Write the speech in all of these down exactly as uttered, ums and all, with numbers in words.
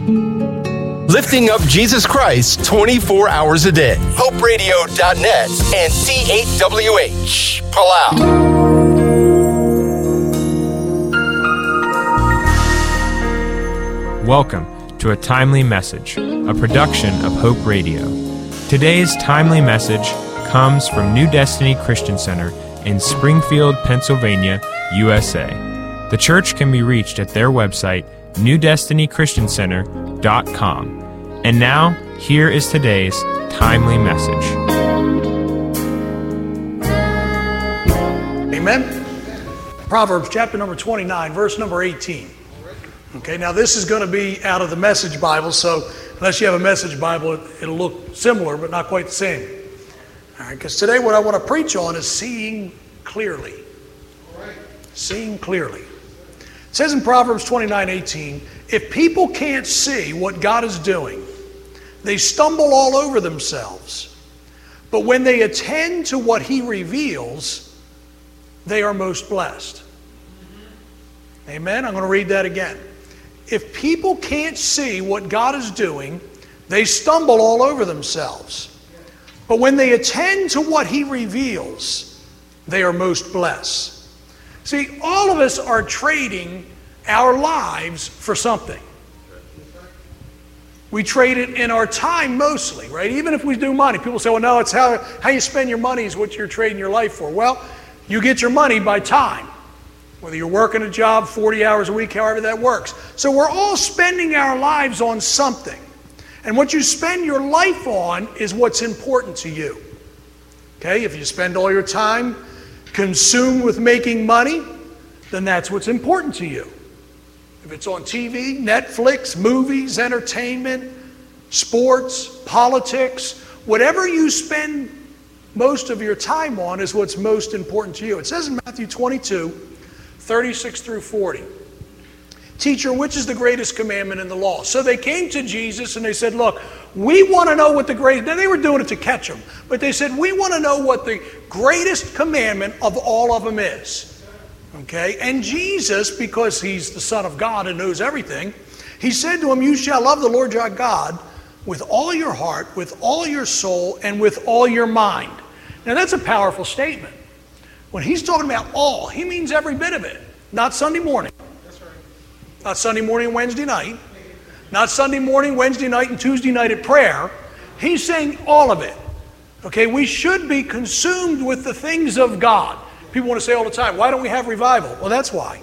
Lifting up Jesus Christ twenty-four hours a day. Hope Radio dot net and C eight W H, Palau. Welcome to A Timely Message, a production of Hope Radio. Today's timely message comes from New Destiny Christian Center in Springfield, Pennsylvania, U S A. The church can be reached at their website, new destiny christian center dot com. And now, here is today's timely message. Amen. Proverbs chapter number twenty-nine, verse number eighteen. Okay, now this is going to be out of the Message Bible, so unless you have a Message Bible, it'll look similar, but not quite the same. All right, because today what I want to preach on is seeing clearly. Seeing clearly. It says in Proverbs twenty-nine eighteen, if people can't see what God is doing, they stumble all over themselves. But when they attend to what He reveals, they are most blessed. Amen? I'm going to read that again. If people can't see what God is doing, they stumble all over themselves. But when they attend to what He reveals, they are most blessed. See, all of us are trading our lives for something. We trade it in our time mostly, right? Even if we do money. People say, well, no, it's how, how you spend your money is what you're trading your life for. Well, you get your money by time. Whether you're working a job forty hours a week, however that works. So we're all spending our lives on something. And what you spend your life on is what's important to you. Okay, if you spend all your time consumed with making money, then that's what's important to you. If it's on T V, Netflix, movies, entertainment, sports, politics, whatever you spend most of your time on is what's most important to you. It says in Matthew twenty-two, thirty-six through forty, teacher, which is the greatest commandment in the law? So they came to Jesus and they said, look, we want to know what the greatest, now they were doing it to catch him, but they said, we want to know what the greatest commandment of all of them is. Okay, and Jesus, because He's the Son of God and knows everything, He said to him, you shall love the Lord your God with all your heart, with all your soul, and with all your mind. Now that's a powerful statement. When He's talking about all, He means every bit of it. Not Sunday morning. That's right. Not Sunday morning and Wednesday night. Not Sunday morning, Wednesday night, and Tuesday night at prayer. He's saying all of it. Okay, we should be consumed with the things of God. People want to say all the time, why don't we have revival? Well, that's why.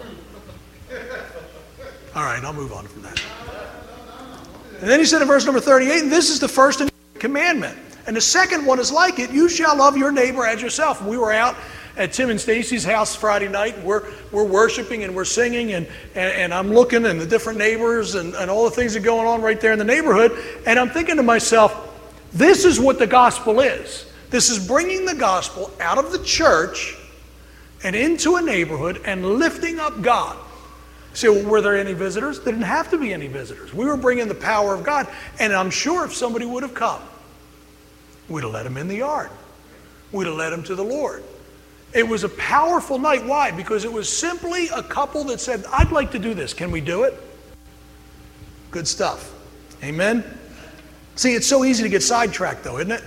All right, I'll move on from that. And then He said in verse number thirty-eight, and this is the first commandment. And the second one is like it, you shall love your neighbor as yourself. We were out at Tim and Stacy's house Friday night, and we're we're worshiping and we're singing, and, and, and I'm looking at the different neighbors and, and all the things that are going on right there in the neighborhood, and I'm thinking to myself, this is what the gospel is. This is bringing the gospel out of the church and into a neighborhood and lifting up God. So were there any visitors? There didn't have to be any visitors. We were bringing the power of God, and I'm sure if somebody would have come, we'd have let them in the yard. We'd have led them to the Lord. It was a powerful night. Why? Because it was simply a couple that said, I'd like to do this. Can we do it? Good stuff. Amen? See, it's so easy to get sidetracked though, isn't it?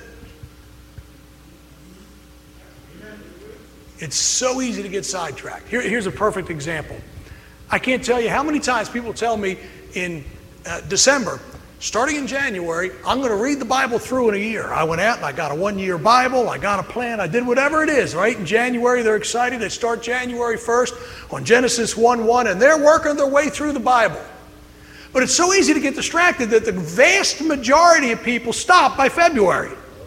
It's so easy to get sidetracked. Here, here's a perfect example. I can't tell you how many times people tell me in uh, December, starting in January, I'm going to read the Bible through in a year. I went out and I got a one-year Bible. I got a plan. I did whatever it is, right? In January, they're excited. They start January first on Genesis one one, and they're working their way through the Bible. But it's so easy to get distracted that the vast majority of people stop by February.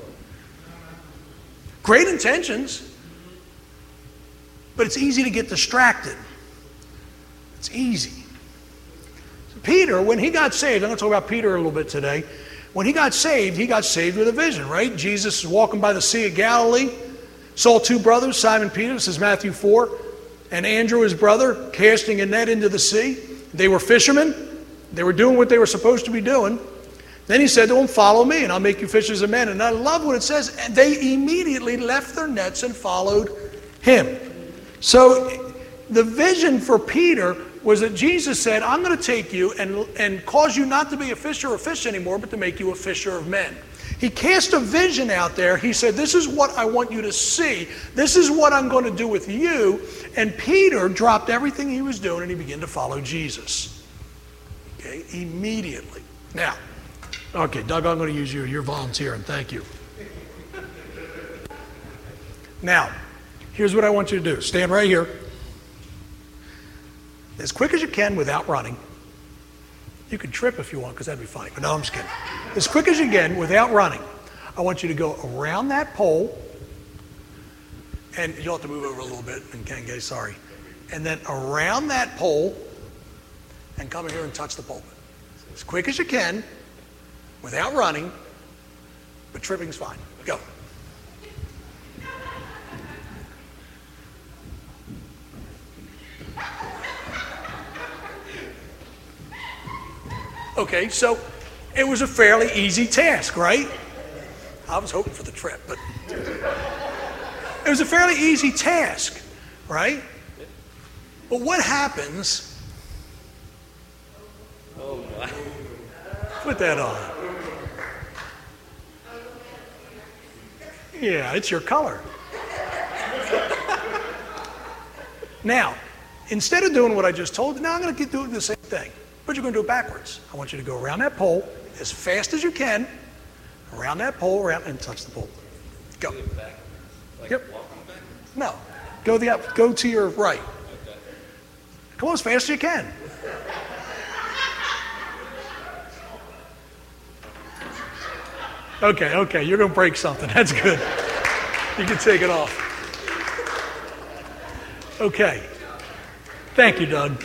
Great intentions, but it's easy to get distracted. It's easy. Peter, when he got saved, I'm going to talk about Peter a little bit today. When he got saved, he got saved with a vision, right? Jesus was walking by the Sea of Galilee, saw two brothers, Simon Peter, this is Matthew four, and Andrew, his brother, casting a net into the sea. They were fishermen. They were doing what they were supposed to be doing. Then he said to them, follow me, and I'll make you fishers of men. And I love what it says. And they immediately left their nets and followed him. So the vision for Peter was that Jesus said, I'm going to take you and, and cause you not to be a fisher of fish anymore, but to make you a fisher of men. He cast a vision out there. He said, this is what I want you to see. This is what I'm going to do with you. And Peter dropped everything he was doing and he began to follow Jesus. Okay, immediately. Now, okay, Doug, I'm going to use you. You're volunteering. Thank you. Now, here's what I want you to do. Stand right here. As quick as you can without running. You can trip if you want, because that'd be funny. But no, I'm just kidding. As quick as you can without running. I want you to go around that pole. And you'll have to move over a little bit. And Ken Gay, sorry. And then around that pole. And come here and touch the pulpit. As quick as you can. Without running. But tripping's fine. Go. Okay, so it was a fairly easy task, right? I was hoping for the trip, but it was a fairly easy task, right? But what happens? Oh my. Put that on. Yeah, it's your color. Now, instead of doing what I just told you, now I'm going to do the same thing. But you're going to do it backwards. I want you to go around that pole as fast as you can, around that pole, around and touch the pole. Go. Like Yep. walking back? No. Go the up. Go to your right. Okay. Come on as fast as you can. Okay, okay. You're going to break something. That's good. You can take it off. Okay. Thank you, Doug.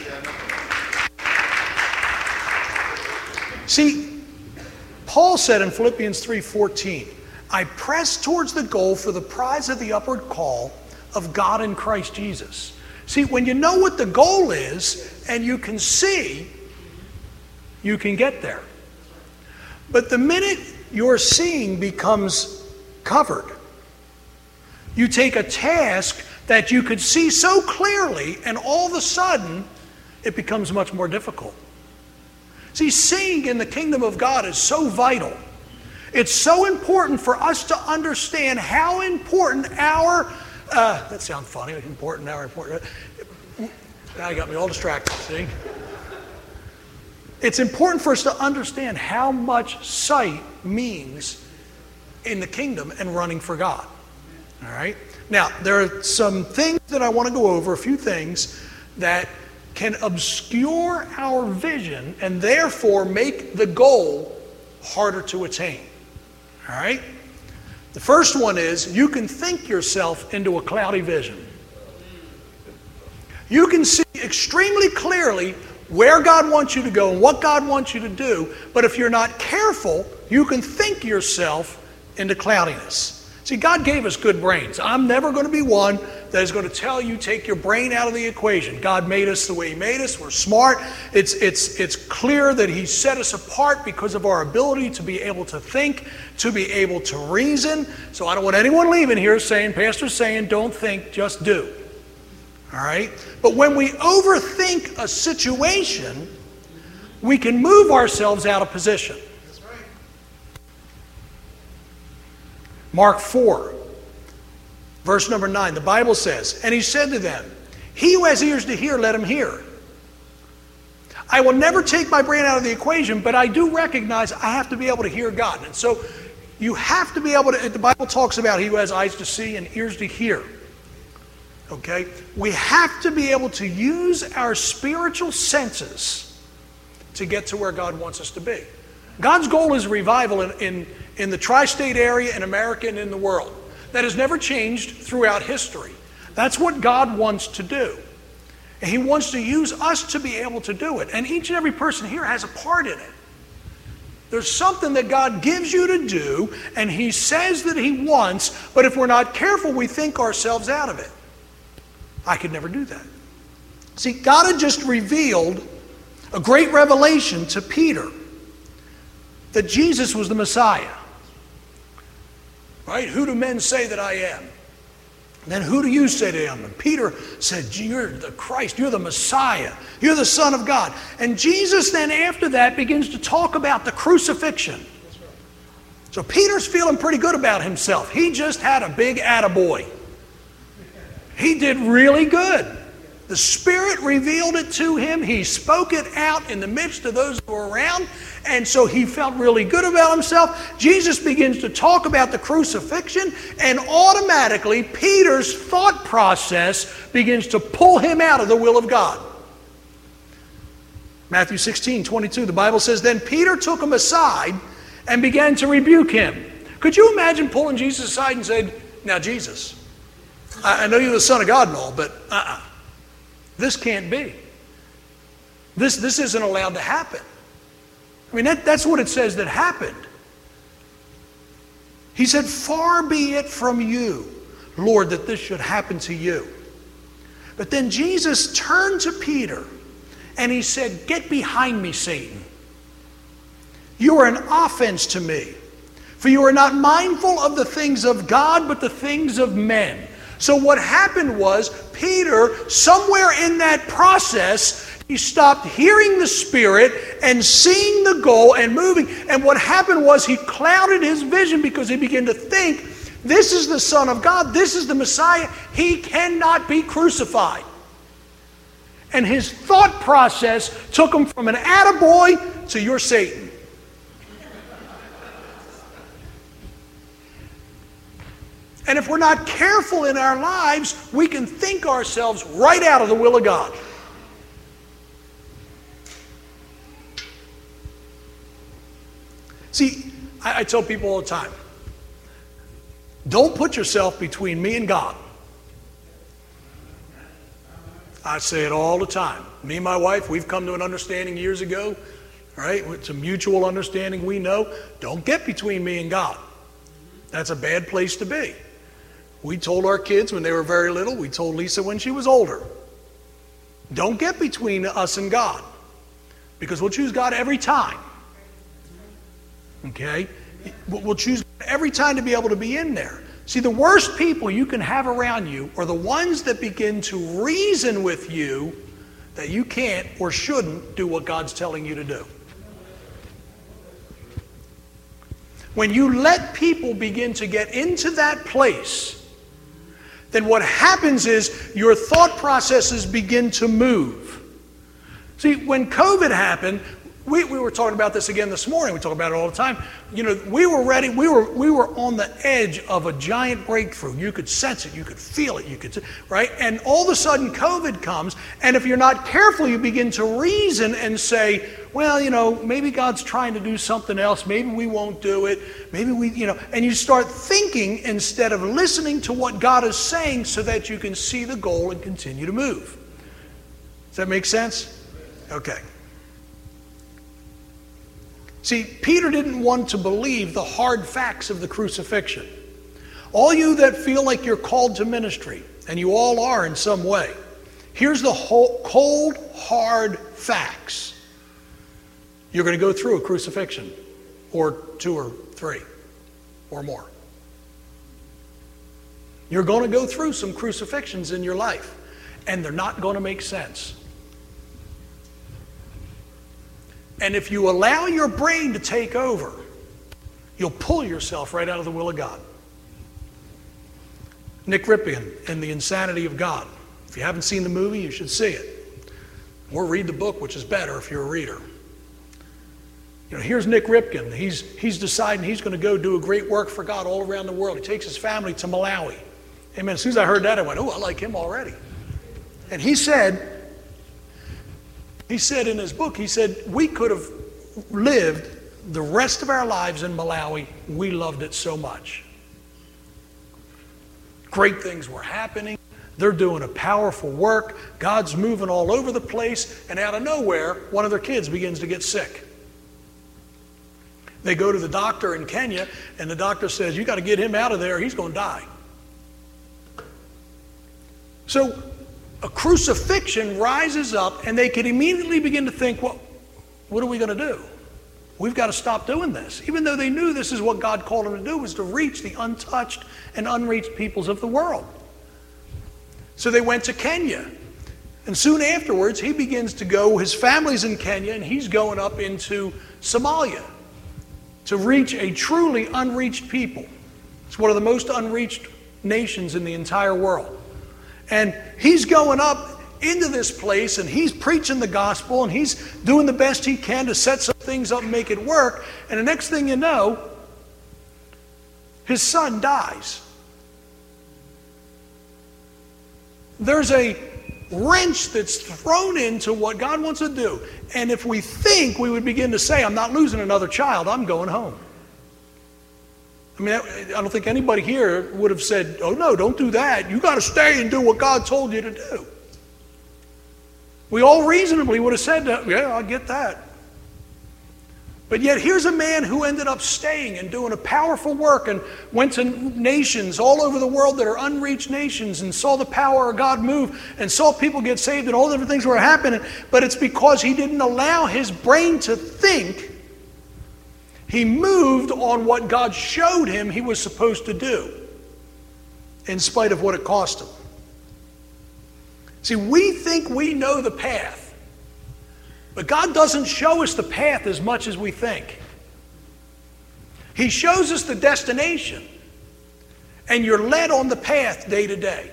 See, Paul said in Philippians three fourteen, I press towards the goal for the prize of the upward call of God in Christ Jesus. See, when you know what the goal is and you can see, you can get there. But the minute your seeing becomes covered, you take a task that you could see so clearly and all of a sudden it becomes much more difficult. See, seeing in the kingdom of God is so vital. It's so important for us to understand how important our, uh, that sounds funny, important, our important, now you got me all distracted, see? It's important for us to understand how much sight means in the kingdom and running for God. All right? Now, there are some things that I want to go over, a few things that can obscure our vision and therefore make the goal harder to attain. All right? The first one is you can think yourself into a cloudy vision. You can see extremely clearly where God wants you to go and what God wants you to do, but if you're not careful, you can think yourself into cloudiness. See, God gave us good brains. I'm never going to be one that is going to tell you take your brain out of the equation. God made us the way He made us. We're smart. It's, it's, it's clear that He set us apart because of our ability to be able to think, to be able to reason. So I don't want anyone leaving here saying, Pastor's saying, don't think, just do. All right? But when we overthink a situation, we can move ourselves out of position. Mark four, verse number nine, the Bible says, and He said to them, he who has ears to hear, let him hear. I will never take my brain out of the equation, but I do recognize I have to be able to hear God. And so you have to be able to, the Bible talks about he who has eyes to see and ears to hear. Okay? We have to be able to use our spiritual senses to get to where God wants us to be. God's goal is revival in, in, in the tri-state area, in America, and in the world. That has never changed throughout history. That's what God wants to do. And He wants to use us to be able to do it. And each and every person here has a part in it. There's something that God gives you to do, and He says that He wants, but if we're not careful, we think ourselves out of it. I could never do that. See, God had just revealed a great revelation to Peter that Jesus was the Messiah. Right? Who do men say that I am? Then who do you say to him? And Peter said, you're the Christ, you're the Messiah, you're the Son of God. And Jesus then after that begins to talk about the crucifixion. So Peter's feeling pretty good about himself. He just had a big attaboy. He did really good. The Spirit revealed it to him. He spoke it out in the midst of those who were around. And so he felt really good about himself. Jesus begins to talk about the crucifixion, and automatically Peter's thought process begins to pull him out of the will of God. Matthew sixteen, twenty-two, the Bible says, then Peter took him aside and began to rebuke him. Could you imagine pulling Jesus aside and saying, now Jesus, I, I know you're the Son of God and all, but uh-uh. This can't be. This, this isn't allowed to happen. I mean, that, that's what it says that happened. He said, far be it from you, Lord, that this should happen to you. But then Jesus turned to Peter and he said, get behind me, Satan. You are an offense to me, for you are not mindful of the things of God, but the things of men. So what happened was, Peter, somewhere in that process, he stopped hearing the Spirit and seeing the goal and moving. And what happened was he clouded his vision because he began to think, this is the Son of God, this is the Messiah, he cannot be crucified. And his thought process took him from an attaboy to you're Satan. And if we're not careful in our lives, we can think ourselves right out of the will of God. See, I, I tell people all the time, don't put yourself between me and God. I say it all the time. Me and my wife, we've come to an understanding years ago, right? It's a mutual understanding we know. Don't get between me and God. That's a bad place to be. We told our kids when they were very little, we told Lisa when she was older, don't get between us and God, because we'll choose God every time. Okay? We'll choose every time to be able to be in there. See, the worst people you can have around you are the ones that begin to reason with you that you can't or shouldn't do what God's telling you to do. When you let people begin to get into that place, then what happens is your thought processes begin to move. See, when COVID happened, we, we were talking about this again this morning. We talk about it all the time. You know, we were ready. We were we were on the edge of a giant breakthrough. You could sense it. You could feel it. You could, right? And all of a sudden, COVID comes. And if you're not careful, you begin to reason and say, well, you know, maybe God's trying to do something else. Maybe we won't do it. Maybe we, you know, and you start thinking instead of listening to what God is saying so that you can see the goal and continue to move. Does that make sense? Okay. See, Peter didn't want to believe the hard facts of the crucifixion. All you that feel like you're called to ministry, and you all are in some way, here's the whole cold, hard facts. You're going to go through a crucifixion, or two or three, or more. You're going to go through some crucifixions in your life, and they're not going to make sense. And if you allow your brain to take over, you'll pull yourself right out of the will of God. Nick Ripken in The Insanity of God. If you haven't seen the movie, you should see it. Or read the book, which is better if you're a reader. You know, here's Nick Ripken. He's, he's deciding he's going to go do a great work for God all around the world. He takes his family to Malawi. Amen. As soon as I heard that, I went, oh, I like him already. And he said, he said in his book, he said, we could have lived the rest of our lives in Malawi. We loved it so much. Great things were happening. They're doing a powerful work. God's moving all over the place. And out of nowhere, one of their kids begins to get sick. They go to the doctor in Kenya, and the doctor says, you got to get him out of there. He's going to die. So a crucifixion rises up, and they can immediately begin to think, well, what are we going to do? We've got to stop doing this. Even though they knew this is what God called them to do, was to reach the untouched and unreached peoples of the world. So they went to Kenya. And soon afterwards, he begins to go, his family's in Kenya, and he's going up into Somalia to reach a truly unreached people. It's one of the most unreached nations in the entire world. And he's going up into this place, and he's preaching the gospel, and he's doing the best he can to set some things up and make it work. And the next thing you know, his son dies. There's a wrench that's thrown into what God wants to do. And if we think, we would begin to say, I'm not losing another child, I'm going home. I mean, I don't think anybody here would have said, oh no, don't do that. You got to stay and do what God told you to do. We all reasonably would have said, yeah, I get that. But yet here's a man who ended up staying and doing a powerful work and went to nations all over the world that are unreached nations and saw the power of God move and saw people get saved and all the different things were happening. But it's because he didn't allow his brain to think. He moved on what God showed him he was supposed to do, in spite of what it cost him. See, we think we know the path. But God doesn't show us the path as much as we think. He shows us the destination. And you're led on the path day to day.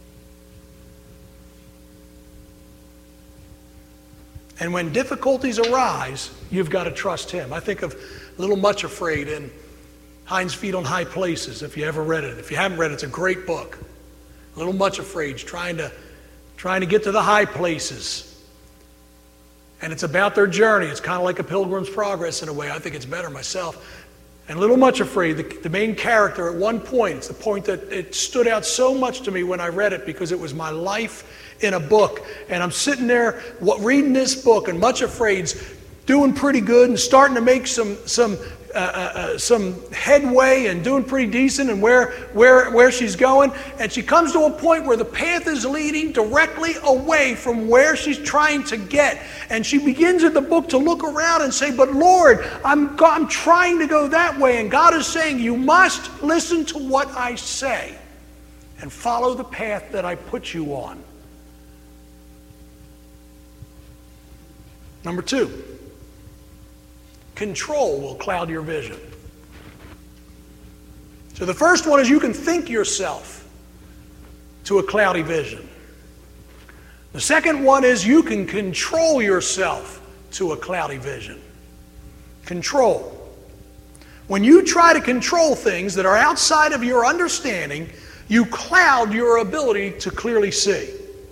And when difficulties arise, you've got to trust Him. I think of Little Much Afraid in Hind's Feet on High Places, if you ever read it. If you haven't read it, it's a great book. Little Much Afraid, trying to, trying to get to the high places. And it's about their journey. It's kind of like a Pilgrim's Progress in a way. I think it's better myself. And Little Much Afraid, the, the main character at one point, it's the point that it stood out so much to me when I read it because it was my life in a book. And I'm sitting there what, reading this book, and Much Afraid's doing pretty good and starting to make some some uh, uh, some headway and doing pretty decent and where where where she's going. And she comes to a point where the path is leading directly away from where she's trying to get. And she begins in the book to look around and say, but Lord, I'm I'm trying to go that way. And God is saying, you must listen to what I say and follow the path that I put you on. Number two. Control will cloud your vision. So the first one is you can think yourself to a cloudy vision. The second one is you can control yourself to a cloudy vision. Control. When you try to control things that are outside of your understanding, you cloud your ability to clearly see.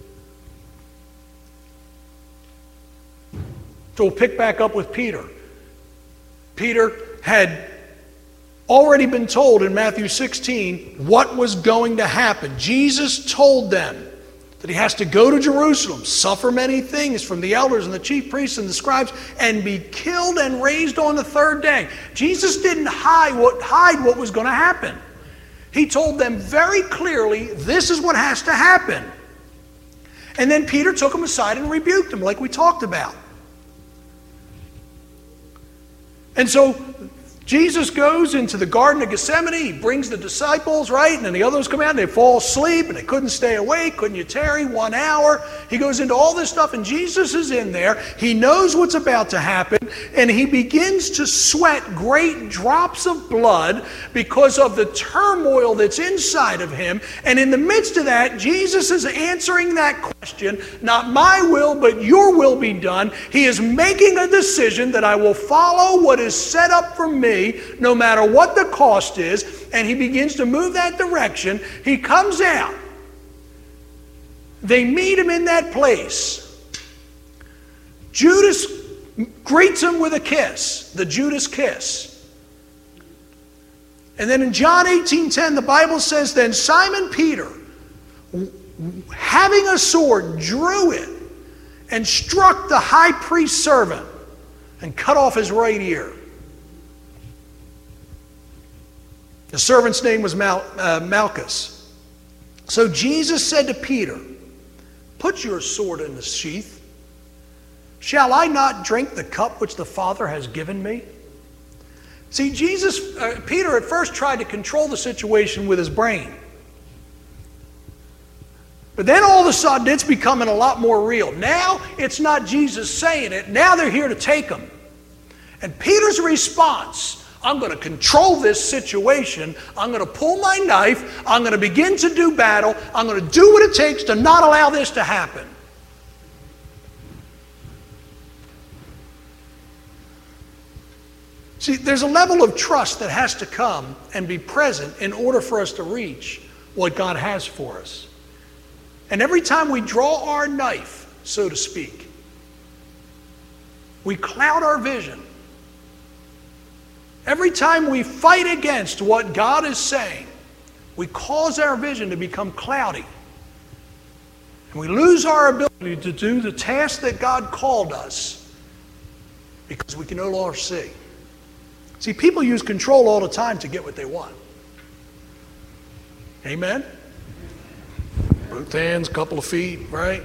So we'll pick back up with Peter. Peter had already been told in Matthew sixteen what was going to happen. Jesus told them that he has to go to Jerusalem, suffer many things from the elders and the chief priests and the scribes, and be killed and raised on the third day. Jesus didn't hide what, hide what was going to happen. He told them very clearly, this is what has to happen. And then Peter took him aside and rebuked him, like we talked about. And so Jesus goes into the Garden of Gethsemane. He brings the disciples, right? And then the others come out and they fall asleep and they couldn't stay awake. Couldn't you tarry one hour? He goes into all this stuff and Jesus is in there. He knows what's about to happen and he begins to sweat great drops of blood because of the turmoil that's inside of him. And in the midst of that, Jesus is answering that question, not my will, but your will be done. He is making a decision that I will follow what is set up for me, no matter what the cost is, and he begins to move that direction. He comes out. They meet him in that place. Judas greets him with a kiss, the Judas kiss. And then in John eighteen ten, the Bible says, then Simon Peter, having a sword, drew it and struck the high priest's servant and cut off his right ear. The servant's name was Mal, uh, Malchus. So Jesus said to Peter, put your sword in the sheath. Shall I not drink the cup which the Father has given me? See, Jesus, uh, Peter at first tried to control the situation with his brain. But then all of a sudden, it's becoming a lot more real. Now, it's not Jesus saying it. Now they're here to take him. And Peter's response, I'm going to control this situation. I'm going to pull my knife. I'm going to begin to do battle. I'm going to do what it takes to not allow this to happen. See, there's a level of trust that has to come and be present in order for us to reach what God has for us. And every time we draw our knife, so to speak, we cloud our vision. Every time we fight against what God is saying, we cause our vision to become cloudy. And we lose our ability to do the task that God called us because we can no longer see. See, people use control all the time to get what they want. Amen? Both hands, couple of feet, right?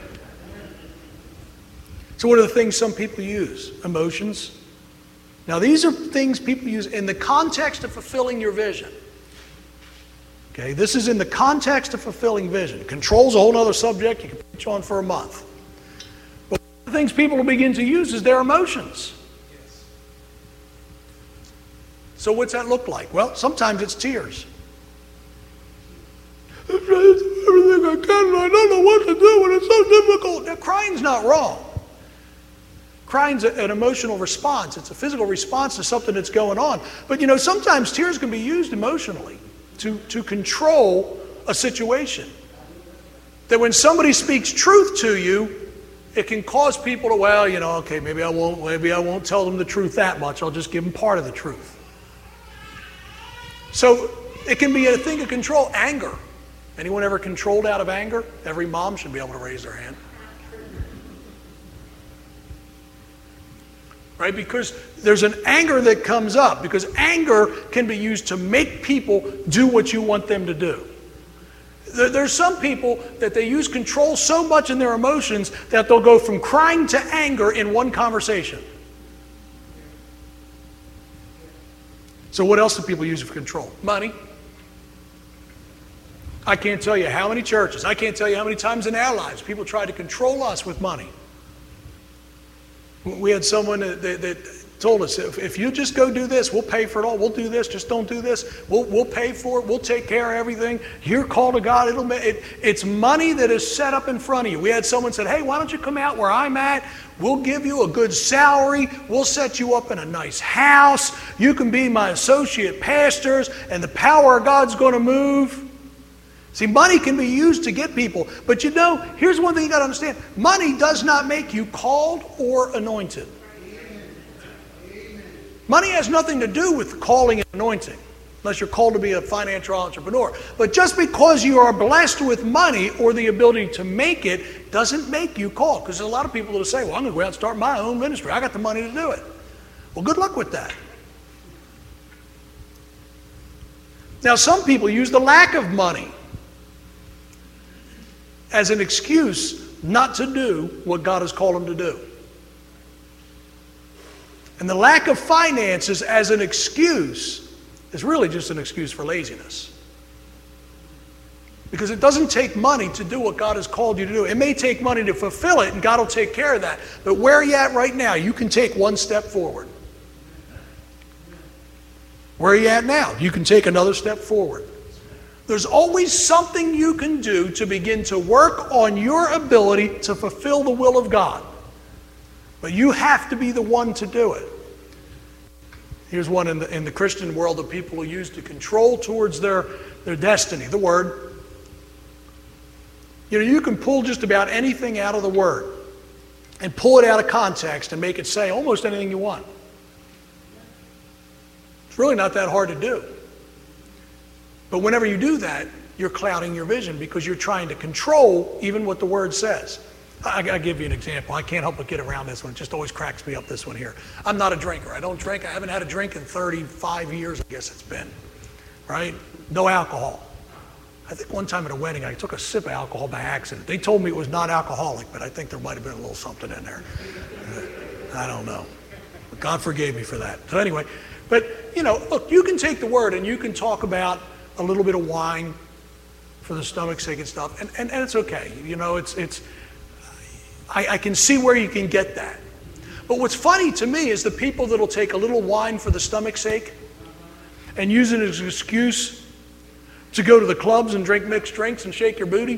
So what are the things some people use? Emotions. Now these are things people use in the context of fulfilling your vision. Okay, this is in the context of fulfilling vision. Control's a whole other subject you can preach on for a month. But one of the things people will begin to use is their emotions. So what's that look like? Well, sometimes it's tears. I'm trying to do everything I can and I don't know what to do and it's so difficult. Now, crying's not wrong. Crying's an emotional response. It's a physical response to something that's going on. But you know, sometimes tears can be used emotionally to, to control a situation. That when somebody speaks truth to you, it can cause people to, well, you know, okay, maybe I won't, maybe I won't tell them the truth that much. I'll just give them part of the truth. So it can be a thing of control. Anger. Anyone ever controlled out of anger? Every mom should be able to raise their hand. Right? Because there's an anger that comes up. Because anger can be used to make people do what you want them to do. There's some people that they use control so much in their emotions that they'll go from crying to anger in one conversation. So what else do people use for control? Money. I can't tell you how many churches, I can't tell you how many times in our lives people try to control us with money. We had someone that, that, that told us, if, if you just go do this, we'll pay for it all. We'll do this, just don't do this. We'll, we'll pay for it. We'll take care of everything. Your call to God, it'll it, it's money that is set up in front of you. We had someone said, hey, why don't you come out where I'm at? We'll give you a good salary. We'll set you up in a nice house. You can be my associate pastors, and the power of God's going to move. See, money can be used to get people. But you know, here's one thing you got to understand. Money does not make you called or anointed. Money has nothing to do with calling and anointing, unless you're called to be a financial entrepreneur. But just because you are blessed with money or the ability to make it doesn't make you called. Because there's a lot of people that will say, well, I'm going to go out and start my own ministry. I got the money to do it. Well, good luck with that. Now, some people use the lack of money as an excuse not to do what God has called them to do. And the lack of finances as an excuse is really just an excuse for laziness. Because it doesn't take money to do what God has called you to do. It may take money to fulfill it, and God will take care of that. But where are you at right now? You can take one step forward. Where are you at now? You can take another step forward. There's always something you can do to begin to work on your ability to fulfill the will of God. But you have to be the one to do it. Here's one in the, in the Christian world that people will use to control towards their, their destiny, the Word. You know, you can pull just about anything out of the Word and pull it out of context and make it say almost anything you want. It's really not that hard to do. But whenever you do that, you're clouding your vision because you're trying to control even what the Word says. I, I'll give you an example. I can't help but get around this one. It just always cracks me up, this one here. I'm not a drinker. I don't drink. I haven't had a drink in thirty-five years, I guess it's been. Right? No alcohol. I think one time at a wedding, I took a sip of alcohol by accident. They told me it was not alcoholic, but I think there might have been a little something in there. I don't know. But God forgave me for that. So anyway, but, you know, look, you can take the Word and you can talk about a little bit of wine, for the stomach's sake and stuff, and, and, and it's okay. You know, it's, it's I, I can see where you can get that. But what's funny to me is the people that'll take a little wine for the stomach's sake and use it as an excuse to go to the clubs and drink mixed drinks and shake your booty.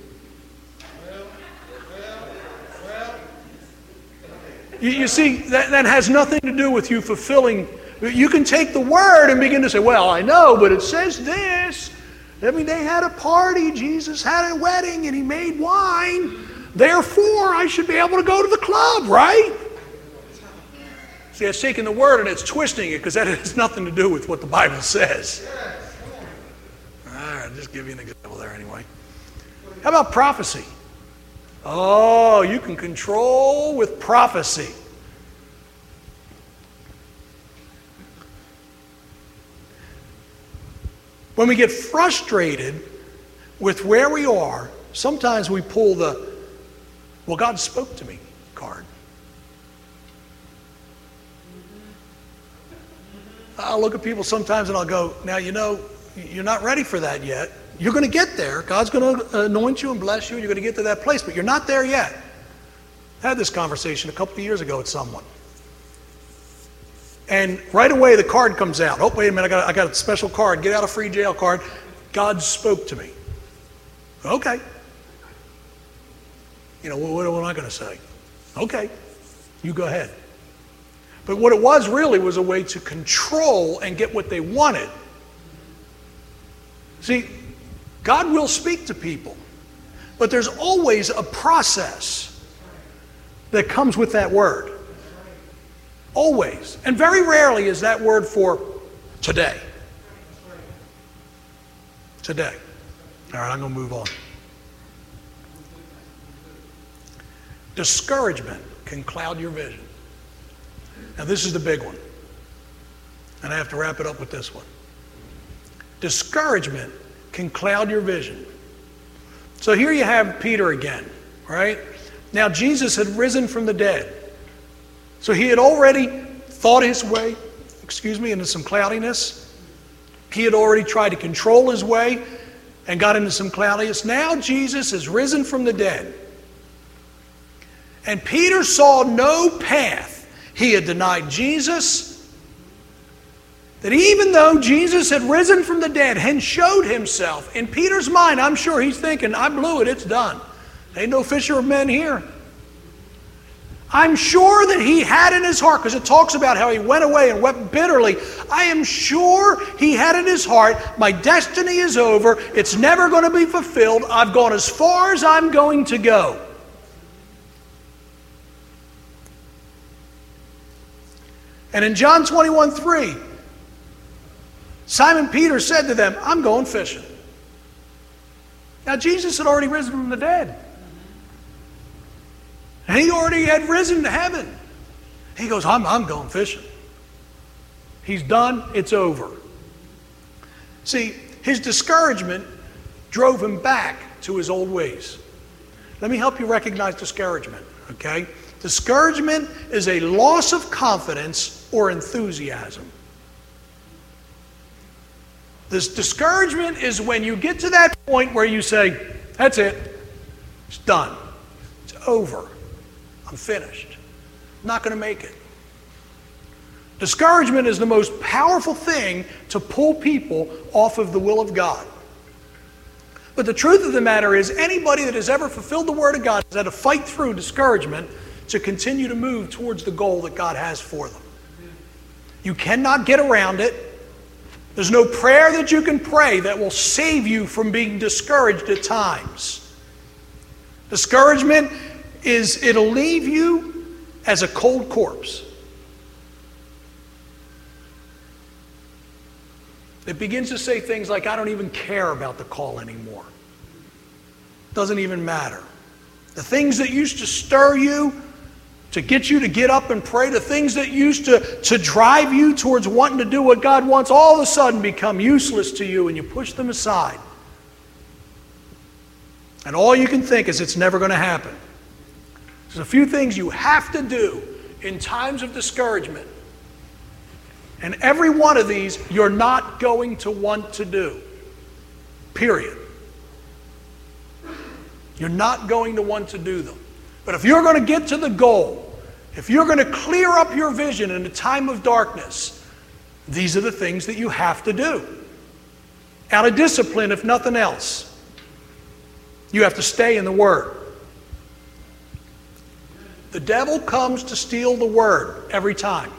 You, you see, that, that has nothing to do with you fulfilling. You can take the word and begin to say, well, I know, but it says this. I mean, they had a party. Jesus had a wedding and he made wine. Therefore, I should be able to go to the club, right? See, it's taking the word and it's twisting it because that has nothing to do with what the Bible says. All right, I'll just give you an example there anyway. How about prophecy? Oh, you can control with prophecy. When we get frustrated with where we are, sometimes we pull the, well, God spoke to me card. I'll look at people sometimes and I'll go, now, you know, you're not ready for that yet. You're going to get there. God's going to anoint you and bless you, and you're going to get to that place, but you're not there yet. I had this conversation a couple of years ago with someone. And right away the card comes out. Oh, wait a minute, I got, I got a special card. Get out a free jail card. God spoke to me. Okay. You know, what, what am I going to say? Okay, you go ahead. But what it was really was a way to control and get what they wanted. See, God will speak to people, but there's always a process that comes with that word. Always. And very rarely is that word for today. Today. All right, I'm going to move on. Discouragement can cloud your vision. Now, this is the big one. And I have to wrap it up with this one. Discouragement can cloud your vision. So here you have Peter again, right? Now, Jesus had risen from the dead. So he had already thought his way, excuse me, into some cloudiness. He had already tried to control his way and got into some cloudiness. Now Jesus is risen from the dead. And Peter saw no path. He had denied Jesus. That even though Jesus had risen from the dead and showed himself, in Peter's mind, I'm sure he's thinking, I blew it, it's done. Ain't no fisher of men here. I'm sure that he had in his heart, because it talks about how he went away and wept bitterly. I am sure he had in his heart, my destiny is over. It's never going to be fulfilled. I've gone as far as I'm going to go. And in John twenty-one three, Simon Peter said to them, I'm going fishing. Now Jesus had already risen from the dead. And he already had risen to heaven. He goes, I'm, I'm going fishing. He's done. It's over. See, his discouragement drove him back to his old ways. Let me help you recognize discouragement, okay? Discouragement is a loss of confidence or enthusiasm. This discouragement is when you get to that point where you say, that's it. It's done. It's over. I'm finished. I'm not going to make it. Discouragement is the most powerful thing to pull people off of the will of God. But the truth of the matter is, anybody that has ever fulfilled the Word of God has had to fight through discouragement to continue to move towards the goal that God has for them. You cannot get around it. There's no prayer that you can pray that will save you from being discouraged at times. Discouragement is, it'll leave you as a cold corpse. It begins to say things like, I don't even care about the call anymore. Doesn't even matter. The things that used to stir you, to get you to get up and pray, the things that used to, to drive you towards wanting to do what God wants, all of a sudden become useless to you and you push them aside. And all you can think is it's never going to happen. There's a few things you have to do in times of discouragement. And every one of these you're not going to want to do. Period. You're not going to want to do them. But if you're going to get to the goal, if you're going to clear up your vision in a time of darkness, these are the things that you have to do. Out of discipline, if nothing else. You have to stay in the Word. The devil comes to steal the Word every time.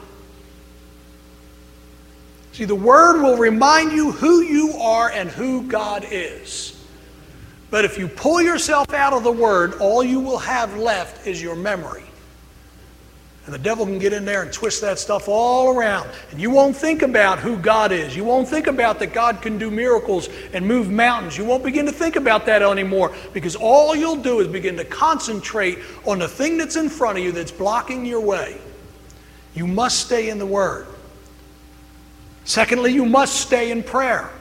See, the Word will remind you who you are and who God is. But if you pull yourself out of the Word, all you will have left is your memory. And the devil can get in there and twist that stuff all around. And you won't think about who God is. You won't think about that God can do miracles and move mountains. You won't begin to think about that anymore, because all you'll do is begin to concentrate on the thing that's in front of you that's blocking your way. You must stay in the Word. Secondly, you must stay in prayer.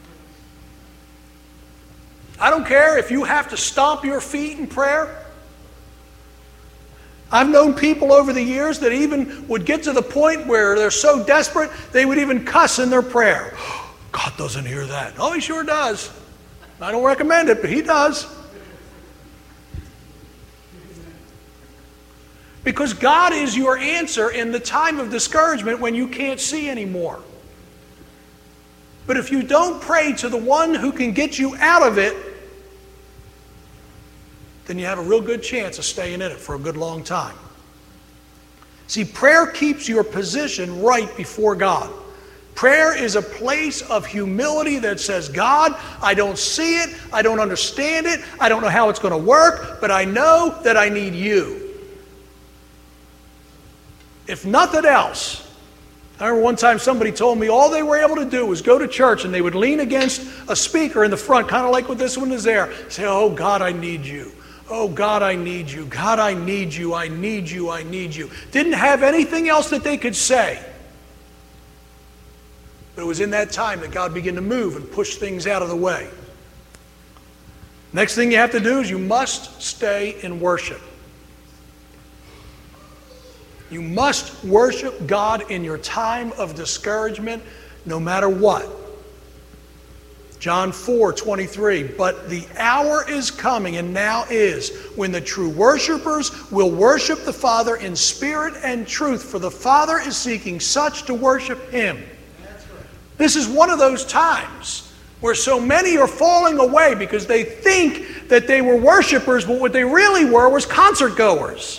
I don't care if you have to stomp your feet in prayer. I've known people over the years that even would get to the point where they're so desperate, they would even cuss in their prayer. God doesn't hear that. Oh, He sure does. I don't recommend it, but He does. Because God is your answer in the time of discouragement when you can't see anymore. But if you don't pray to the one who can get you out of it, then you have a real good chance of staying in it for a good long time. See, prayer keeps your position right before God. Prayer is a place of humility that says, God, I don't see it, I don't understand it, I don't know how it's going to work, but I know that I need you. If nothing else, I remember one time somebody told me all they were able to do was go to church and they would lean against a speaker in the front, kind of like what this one is there, say, oh God, I need you. Oh God, I need you. God, I need you. I need you. I need you. Didn't have anything else that they could say. But it was in that time that God began to move and push things out of the way. Next thing you have to do is you must stay in worship. You must worship God in your time of discouragement, no matter what. John four twenty-three, but the hour is coming, and now is, when the true worshipers will worship the Father in spirit and truth, for the Father is seeking such to worship Him. That's right. This is one of those times where so many are falling away because they think that they were worshipers, but what they really were was concert goers.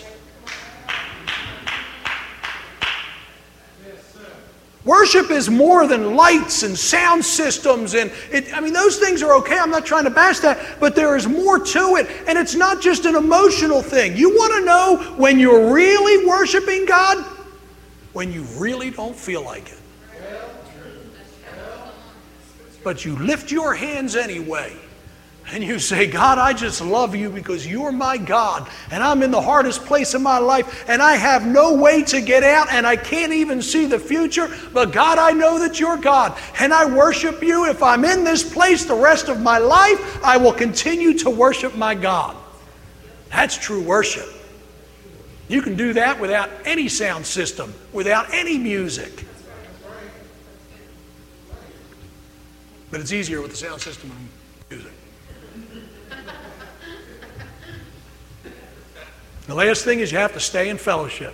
Worship is more than lights and sound systems, and it, I mean, those things are okay. I'm not trying to bash that, but there is more to it, and it's not just an emotional thing. You want to know when you're really worshiping God? When you really don't feel like it. But you lift your hands anyway. And you say, God, I just love you because you're my God. And I'm in the hardest place in my life. And I have no way to get out. And I can't even see the future. But God, I know that you're God. And I worship you. If I'm in this place the rest of my life, I will continue to worship my God. That's true worship. You can do that without any sound system, without any music. But it's easier with the sound system and music. The last thing is you have to stay in fellowship.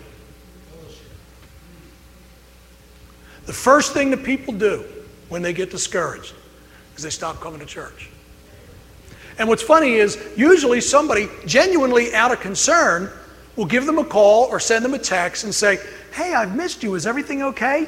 The first thing that people do when they get discouraged is they stop coming to church. And what's funny is usually somebody genuinely out of concern will give them a call or send them a text and say, hey, I've missed you. Is everything okay?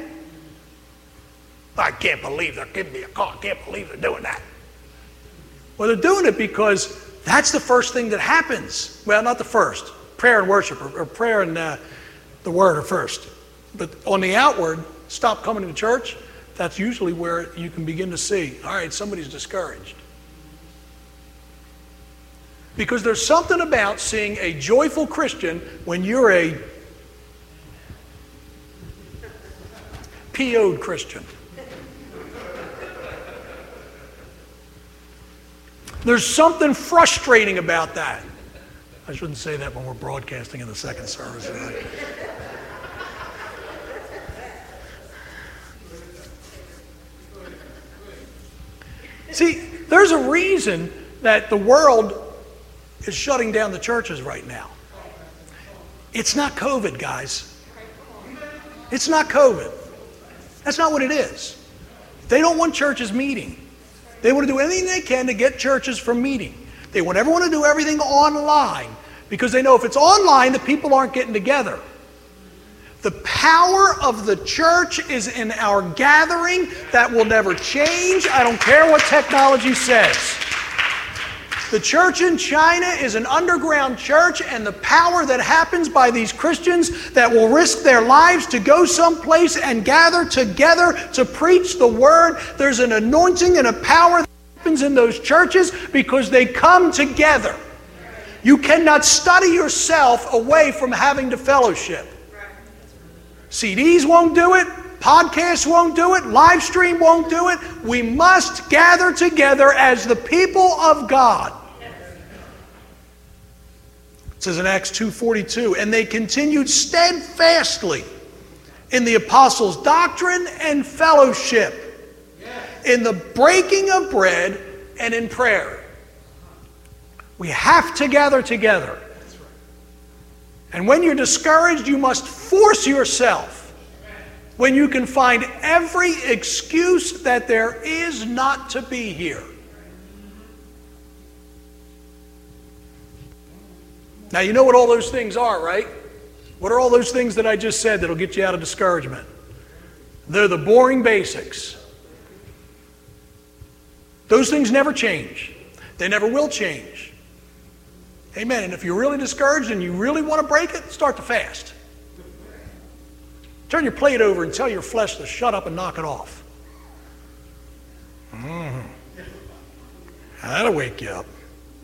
I can't believe they're giving me a call. I can't believe they're doing that. Well, they're doing it because that's the first thing that happens. Well, not the first. Prayer and worship, or, or prayer and uh, the Word are first. But on the outward, stop coming to church, that's usually where you can begin to see, all right, somebody's discouraged. Because there's something about seeing a joyful Christian when you're a P O'd Christian. There's something frustrating about that. I shouldn't say that when we're broadcasting in the second service. Right? See, there's a reason that the world is shutting down the churches right now. It's not COVID, guys. It's not COVID. That's not what it is. They don't want churches meeting. They want to do anything they can to get churches from meeting. They want everyone to do everything online because they know if it's online, the people aren't getting together. The power of the church is in our gathering. That will never change. I don't care what technology says. The church in China is an underground church, and the power that happens by these Christians that will risk their lives to go someplace and gather together to preach the word, there's an anointing and a power that happens in those churches because they come together. You cannot study yourself away from having to fellowship. C Ds won't do it. Podcasts won't do it. Live stream won't do it. We must gather together as the people of God. It says in Acts two forty-two, and they continued steadfastly in the apostles' doctrine and fellowship, in the breaking of bread and in prayer. We have to gather together. And when you're discouraged, you must force yourself. When you can find every excuse that there is not to be here. Now you know what all those things are, right? What are all those things that I just said that'll get you out of discouragement? They're the boring basics. Those things never change. They never will change. Amen. And if you're really discouraged and you really want to break it, start to fast. Turn your plate over and tell your flesh to shut up and knock it off. Mm. That'll wake you up.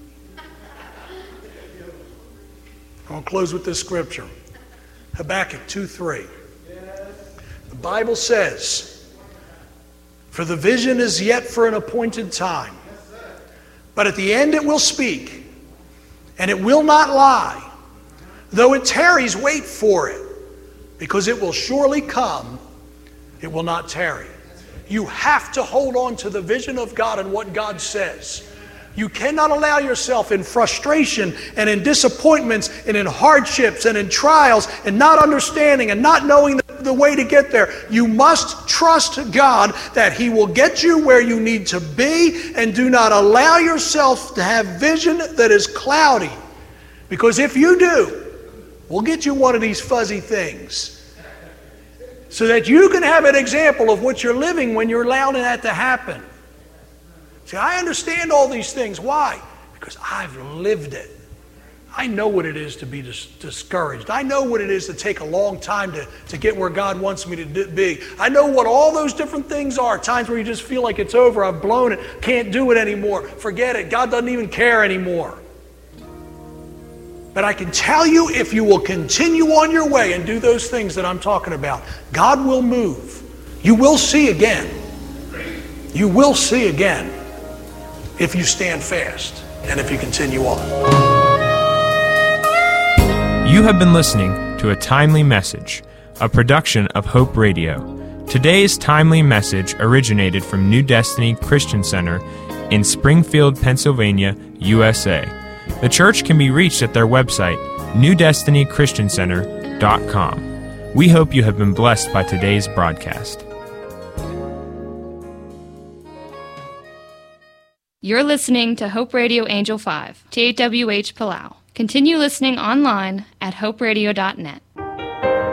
I'm going to close with this scripture. Habakkuk two three. The Bible says, for the vision is yet for an appointed time, but at the end it will speak, and it will not lie. Though it tarries, wait for it, because it will surely come, it will not tarry. You have to hold on to the vision of God and what God says. You cannot allow yourself in frustration and in disappointments and in hardships and in trials and not understanding and not knowing the, the way to get there. You must trust God that He will get you where you need to be, and do not allow yourself to have vision that is cloudy. Because if you do, we'll get you one of these fuzzy things so that you can have an example of what you're living when you're allowing that to happen. See, I understand all these things. Why? Because I've lived it. I know what it is to be dis- discouraged. I know what it is to take a long time to, to get where God wants me to do, be. I know what all those different things are. Times where you just feel like it's over. I've blown it. Can't do it anymore. Forget it. God doesn't even care anymore. But I can tell you, if you will continue on your way and do those things that I'm talking about, God will move. You will see again. You will see again if you stand fast and if you continue on. You have been listening to a timely message, a production of Hope Radio. Today's timely message originated from New Destiny Christian Center in Springfield, Pennsylvania, U S A. The church can be reached at their website, new destiny christian center dot com. We hope you have been blessed by today's broadcast. You're listening to Hope Radio Angel five, T eight W H Palau. Continue listening online at hope radio dot net.